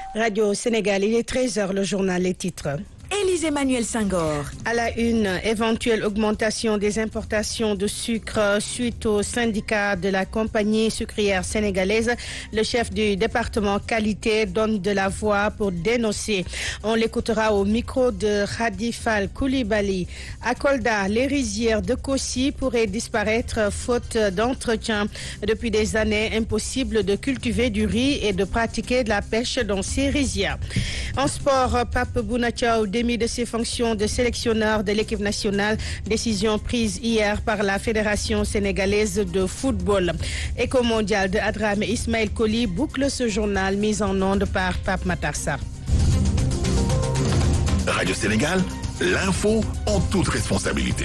Radio Sénégal, il est 13h, le journal, les titres. Élise Emmanuel Senghor. À la une, éventuelle augmentation des importations de sucre suite au syndicat de la compagnie sucrière sénégalaise. Le chef du département qualité donne de la voix pour dénoncer. On l'écoutera au micro de Khadifal Koulibaly. À Kolda, les rizières de Kossi pourraient disparaître faute d'entretien. Depuis des années, impossible de cultiver du riz et de pratiquer de la pêche dans ces rizières. En sport, Pape Bouna Thiaw démis de ses fonctions de sélectionneur de l'équipe nationale, décision prise hier par la Fédération sénégalaise de football. Éco mondial de Adram et Ismaël Koli boucle ce journal mis en onde par Pape Matar Sarr. Radio Sénégal, l'info en toute responsabilité.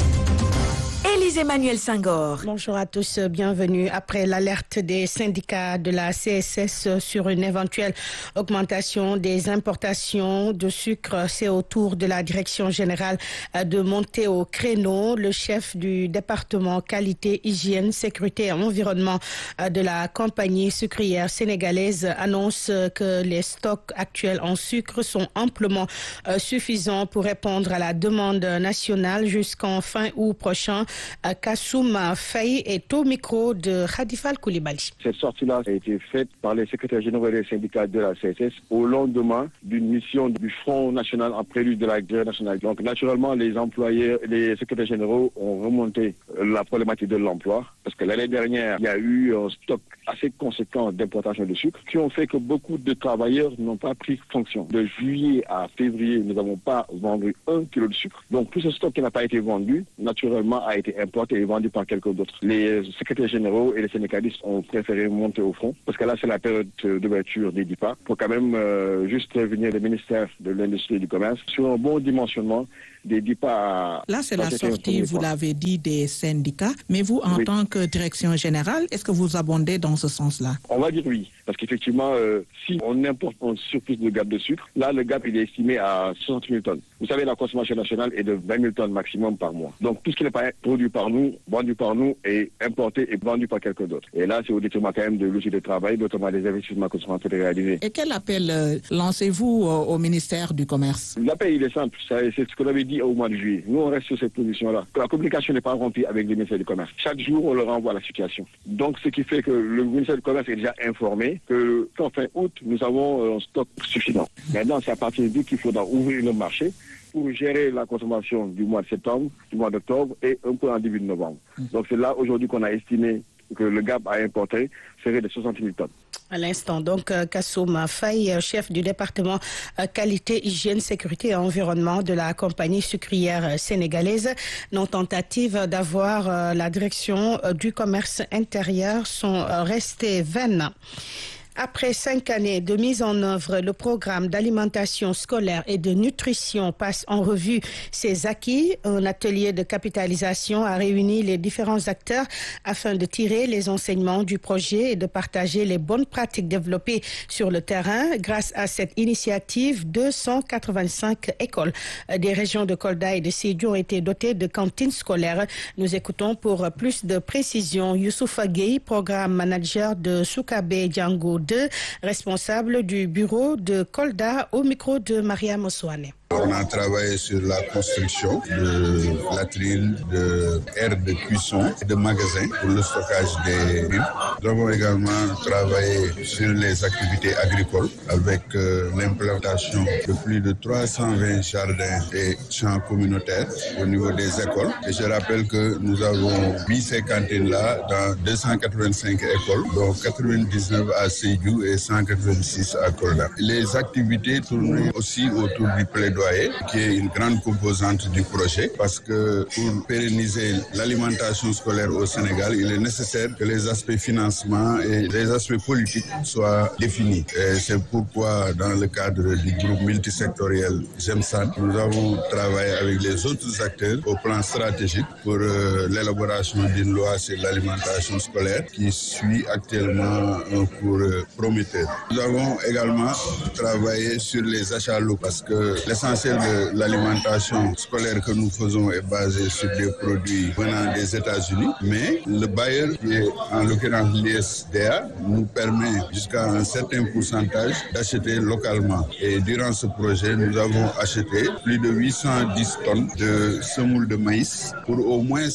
Élise Emmanuel Senghor. Bonjour à tous, bienvenue. Après l'alerte des syndicats de la CSS sur une éventuelle augmentation des importations de sucre, c'est au tour de la direction générale de monter au créneau. Le chef du département qualité, hygiène, sécurité et environnement de la compagnie sucrière sénégalaise annonce que les stocks actuels en sucre sont amplement suffisants pour répondre à la demande nationale jusqu'en fin août prochain. Kassoum Faye est au micro de Khadifal Koulibaly. Cette sortie-là a été faite par les secrétaires généraux des syndicats de la CSS au lendemain d'une mission du Front National en prélude de la guerre nationale. Donc naturellement, les employés, les secrétaires généraux ont remonté la problématique de l'emploi parce que l'année dernière, il y a eu un stock assez conséquent d'importation de sucre qui ont fait que beaucoup de travailleurs n'ont pas pris fonction. De juillet à février, nous n'avons pas vendu 1 kilo de sucre. Donc tout ce stock qui n'a pas été vendu, naturellement, a été importé et vendu par quelqu'un d'autre. Les secrétaires généraux et les syndicalistes ont préféré monter au front parce que là, c'est la période d'ouverture des DIPA pour quand même juste prévenir le ministère de l'Industrie et du Commerce sur un bon dimensionnement des DIPA. Là, c'est la sortie, vous l'avez dit, des syndicats. Mais vous, en tant que direction générale, est-ce que vous abondez dans ce sens-là? On va dire oui. Parce qu'effectivement, si on importe un surplus de gap de sucre, là, le gap, il est estimé à 60 000 tonnes. Vous savez, la consommation nationale est de 20 000 tonnes maximum par mois. Donc, tout ce qui n'est pas produit par nous, vendu par nous, est importé et vendu par quelqu'un d'autre. Et là, c'est au détriment quand même de l'outil de travail, notamment des investissements que sont en train de réaliser. Et quel appel lancez-vous au ministère du Commerce? L'appel, il est simple. C'est ce qu'on avait dit au mois de juillet. Nous, on reste sur cette position-là. La communication n'est pas remplie avec le ministère du Commerce. Chaque jour, on leur envoie la situation. Donc, ce qui fait que le ministère du Commerce est déjà informé que qu'en fin août, nous avons un stock suffisant. Maintenant, c'est à partir d'août qu'il faudra ouvrir le marché pour gérer la consommation du mois de septembre, du mois d'octobre et un peu en début de novembre. Donc, c'est là aujourd'hui qu'on a estimé que le gap à importer serait de 60 000 tonnes. À l'instant, donc, Kassoum Faye, chef du département qualité, hygiène, sécurité et environnement de la compagnie sucrière sénégalaise. Nos tentatives d'avoir la direction du commerce intérieur sont restées vaines. Après 5 années de mise en œuvre, le programme d'alimentation scolaire et de nutrition passe en revue ses acquis. Un atelier de capitalisation a réuni les différents acteurs afin de tirer les enseignements du projet et de partager les bonnes pratiques développées sur le terrain. Grâce à cette initiative, 285 écoles des régions de Kolda et de Sédhiou ont été dotées de cantines scolaires. Nous écoutons pour plus de précisions Youssoufa Gueye, programme manager de Soukabe Django 2, responsable du bureau de Kolda, au micro de Maria Mosouane. On a travaillé sur la construction de latrines, de aires de cuisson et de magasins pour le stockage des riz. Nous avons également travaillé sur les activités agricoles avec l'implantation de plus de 320 jardins et champs communautaires au niveau des écoles. Et je rappelle que nous avons mis ces cantines-là dans 285 écoles, dont 99 à Sédhiou et 186 à Kolda. Les activités tournent aussi autour du plaidoyer, qui est une grande composante du projet, parce que pour pérenniser l'alimentation scolaire au Sénégal, il est nécessaire que les aspects financement et les aspects politiques soient définis. Et c'est pourquoi, dans le cadre du groupe multisectoriel GEMSAN, nous avons travaillé avec les autres acteurs au plan stratégique pour l'élaboration d'une loi sur l'alimentation scolaire qui suit actuellement un cours prometteur. Nous avons également travaillé sur les achats locaux, parce que l'essentiel l'essentiel de l'alimentation scolaire que nous faisons est basé sur des produits venant des États-Unis, mais le bailleur, qui est en l'occurrence l'ISDA, nous permet jusqu'à un certain pourcentage d'acheter localement. Et durant ce projet, nous avons acheté plus de 810 tonnes de semoule de maïs pour au moins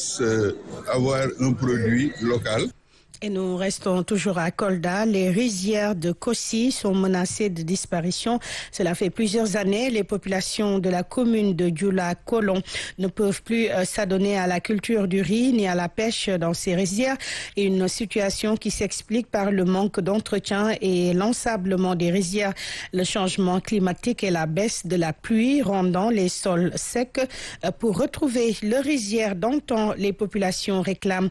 avoir un produit local. Et nous restons toujours à Kolda. Les rizières de Kossi sont menacées de disparition. Cela fait plusieurs années. Les populations de la commune de Dioula-Kolon ne peuvent plus s'adonner à la culture du riz ni à la pêche dans ces rizières. Une situation qui s'explique par le manque d'entretien et l'ensablement des rizières, le changement climatique et la baisse de la pluie rendant les sols secs. Pour retrouver le rizière d'antan, les populations réclament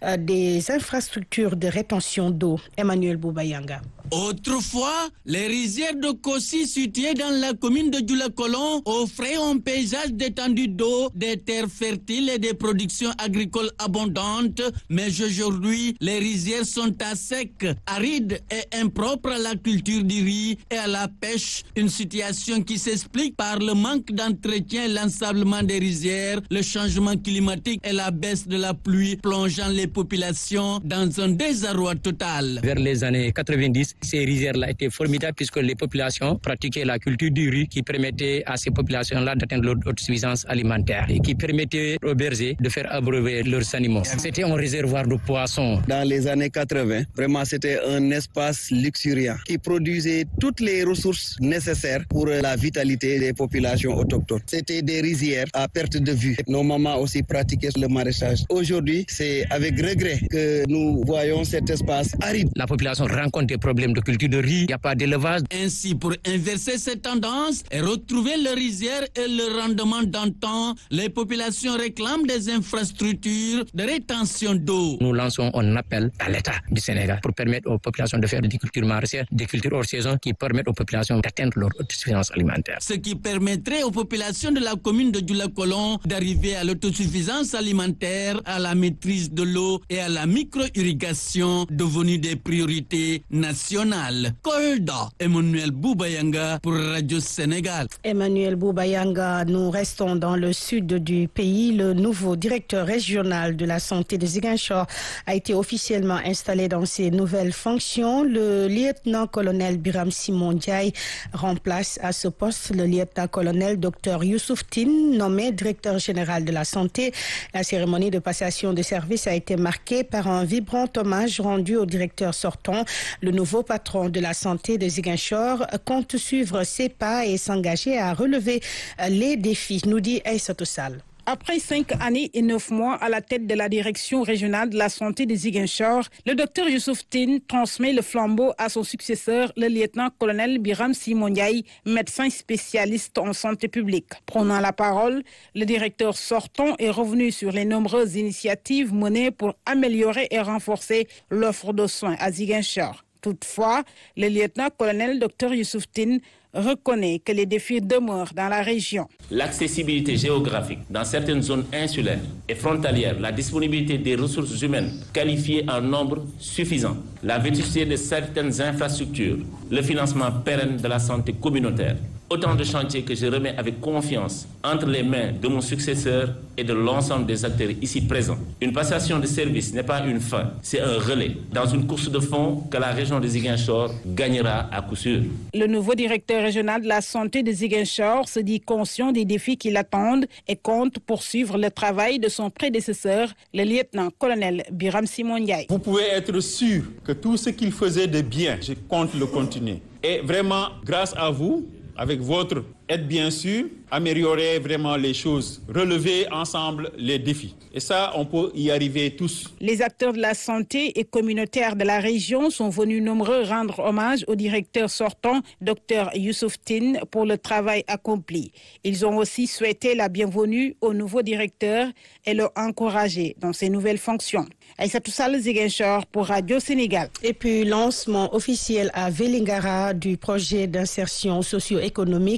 des infrastructures de rétention d'eau. Emmanuel Boubayanga. Autrefois, les rizières de Kossi situées dans la commune de Dioula-Kolon offraient un paysage d'étendue d'eau, des terres fertiles et des productions agricoles abondantes. Mais aujourd'hui, les rizières sont à sec, arides et impropres à la culture du riz et à la pêche. Une situation qui s'explique par le manque d'entretien et l'ensablement des rizières, le changement climatique et la baisse de la pluie plongeant les populations dans un désarroi total. Vers les années 90, ces rizières-là étaient formidables puisque les populations pratiquaient la culture du riz qui permettait à ces populations-là d'atteindre leur autosuffisance alimentaire et qui permettait aux bergers de faire abreuver leurs animaux. C'était un réservoir de poissons. Dans les années 80, vraiment c'était un espace luxuriant qui produisait toutes les ressources nécessaires pour la vitalité des populations autochtones. C'était des rizières à perte de vue. Nos mamans aussi pratiquaient le maraîchage. Aujourd'hui, c'est avec regret que nous voyons cet espace aride. La population rencontre des problèmes de culture de riz, il n'y a pas d'élevage. Ainsi, pour inverser cette tendance et retrouver le rizière et le rendement d'antan, les populations réclament des infrastructures de rétention d'eau. Nous lançons un appel à l'État du Sénégal pour permettre aux populations de faire des cultures maraîchères, des cultures hors saison qui permettent aux populations d'atteindre leur autosuffisance alimentaire. Ce qui permettrait aux populations de la commune de Dioula-Kolon d'arriver à l'autosuffisance alimentaire, à la maîtrise de l'eau et à la micro-irrigation devenue des priorités nationales. Kolda, Emmanuel Boubayanga pour Radio Sénégal. Emmanuel Boubayanga, nous restons dans le sud du pays. Le nouveau directeur régional de la santé de Ziguinchor a été officiellement installé dans ses nouvelles fonctions. Le lieutenant-colonel Biram Simon Ndiaye remplace à ce poste le lieutenant-colonel Dr Youssouf Tine, nommé directeur général de la santé. La cérémonie de passation de service a été marquée par un vibrant hommage rendu au directeur sortant. Le nouveau patron de la santé de Ziguinchor compte suivre ses pas et s'engager à relever les défis, nous dit Aïssatou Sall. Après 5 années et 9 mois à la tête de la direction régionale de la santé de Ziguinchor, le docteur Youssouf Tine transmet le flambeau à son successeur, le lieutenant-colonel Biram Simon Ndiaye, médecin spécialiste en santé publique. Prenant la parole, le directeur sortant est revenu sur les nombreuses initiatives menées pour améliorer et renforcer l'offre de soins à Ziguinchor. Toutefois, le lieutenant-colonel Dr Youssouf Tine reconnaît que les défis demeurent dans la région. L'accessibilité géographique dans certaines zones insulaires et frontalières, la disponibilité des ressources humaines qualifiées en nombre suffisant, la vétusté de certaines infrastructures, le financement pérenne de la santé communautaire. Autant de chantiers que je remets avec confiance entre les mains de mon successeur et de l'ensemble des acteurs ici présents. Une passation de service n'est pas une fin, c'est un relais dans une course de fond que la région de Ziguinchor gagnera à coup sûr. Le nouveau directeur régional de la santé de Ziguinchor se dit conscient des défis qui l'attendent et compte poursuivre le travail de son prédécesseur, le lieutenant-colonel Biram Simon Ndiaye. Vous pouvez être sûr que tout ce qu'il faisait de bien, je compte le continuer. Et vraiment, grâce à vous, avec votre aide bien sûr, améliorer vraiment les choses, relever ensemble les défis. Et ça, on peut y arriver tous. Les acteurs de la santé et communautaires de la région sont venus nombreux rendre hommage au directeur sortant, Dr Youssouf Tine, pour le travail accompli. Ils ont aussi souhaité la bienvenue au nouveau directeur et l'ont encouragé dans ses nouvelles fonctions. Aïssatou Sall, Ziguinchor pour Radio Sénégal. Et puis, lancement officiel à Vélingara du projet d'insertion socio-économique et de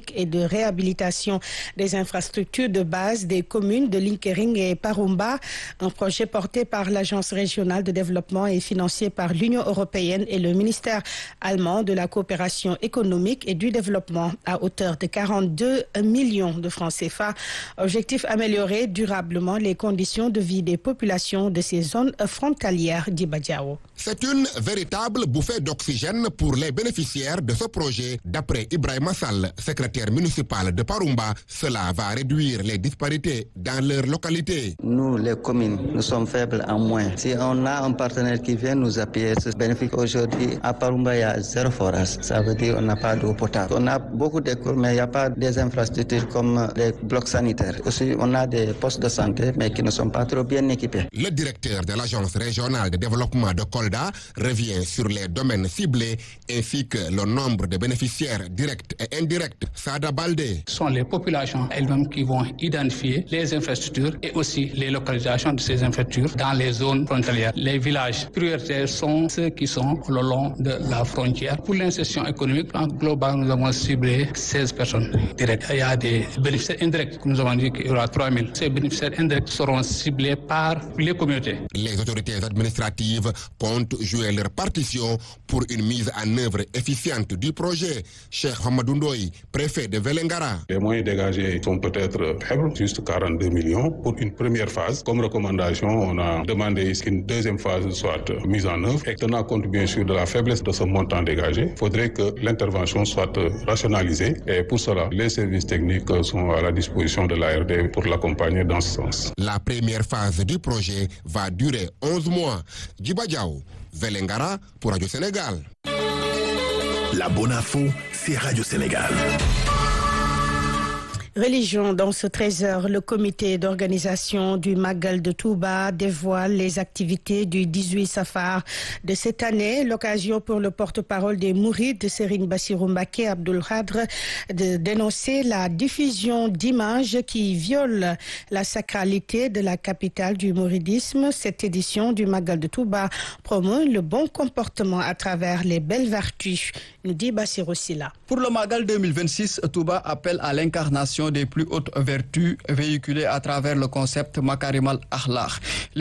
réhabilitation des infrastructures de base des communes de Linkering et Parumba, un projet porté par l'Agence régionale de développement et financé par l'Union européenne et le ministère allemand de la coopération économique et du développement à hauteur de 42 millions de francs CFA. Objectif: améliorer durablement les conditions de vie des populations de ces zones frontalières d'Ibadiao. C'est une véritable bouffée d'oxygène pour les bénéficiaires de ce projet. D'après Ibrahima Sall, secrétaire municipal de Parumba, cela va réduire les disparités dans leur localité. Nous, les communes, nous sommes faibles en moins. Si on a un partenaire qui vient nous appuyer, c'est bénéfique. Aujourd'hui, à Parumba, il y a 0 forage. Ça veut dire qu'on n'a pas d'eau potable. On a beaucoup d'écoles, mais il n'y a pas des infrastructures comme les blocs sanitaires. Aussi, on a des postes de santé, mais qui ne sont pas trop bien équipés. Le directeur de l'Agence régionale de développement de Kolda revient sur les domaines ciblés ainsi que le nombre de bénéficiaires directs et indirects. Sada Baldé. Ce sont les populations elles-mêmes qui vont identifier les infrastructures et aussi les localisations de ces infrastructures dans les zones frontalières. Les villages prioritaires sont ceux qui sont le long de la frontière. Pour l'insertion économique, en global, nous avons ciblé 16 personnes directes. Il y a des bénéficiaires indirects, nous avons dit qu'il y aura 3000. Ces bénéficiaires indirects seront ciblés par les communautés. Les autorités administratives comptent jouer leur partition pour une mise en œuvre efficiente du projet. Cheikh Hamadou Ndoye, préfet de Vélingara. Les moyens dégagés sont peut-être faibles, juste 42 millions pour une première phase. Comme recommandation, on a demandé qu'une deuxième phase soit mise en œuvre. Et tenant compte bien sûr de la faiblesse de ce montant dégagé, il faudrait que l'intervention soit rationalisée. Et pour cela, les services techniques sont à la disposition de l'ARD pour l'accompagner dans ce sens. La première phase du projet va durer 11 mois. Djiba Diaw, Vélingara pour Radio Sénégal. La bonne info, c'est Radio Sénégal. Religion, dans ce 13h, le comité d'organisation du Magal de Touba dévoile les activités du 18 Safar de cette année. L'occasion pour le porte-parole des Mourides de Serigne Bassirou Mbacké Abdoul Khadr de dénoncer la diffusion d'images qui violent la sacralité de la capitale du mouridisme. Cette édition du Magal de Touba promeut le bon comportement à travers les belles vertus, nous dit Bassirou Silla. Pour le Magal 2026, Touba appelle à l'incarnation des plus hautes vertus véhiculées à travers le concept Makarim al-Akhlaq.